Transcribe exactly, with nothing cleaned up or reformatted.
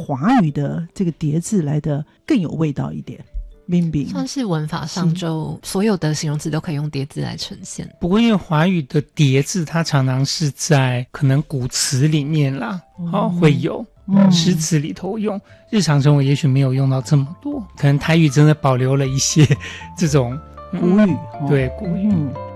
华语的这个叠字来的更有味道一点。冰冰算是文法上就所有的形容词都可以用叠字来呈现。 不过因为华语的叠字它常常是在可能古词里面啦，哦，哦会有诗词里头用，日常生活也许没有用到这么多，可能台语真的保留了一些这种古语、 嗯、对古语、 嗯